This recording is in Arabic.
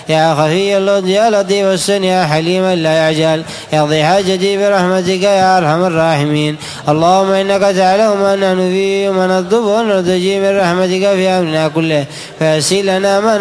يا خفي اللطف يا لطيف السن يا حليما لا يعجل يقضي حاجتي برحمتك يا أرحم الراحمين. اللهم إنك تعلم ما نحن فيه وما نطلب ونرتجي من رحمتك في أمرنا كله فيسر لنا ما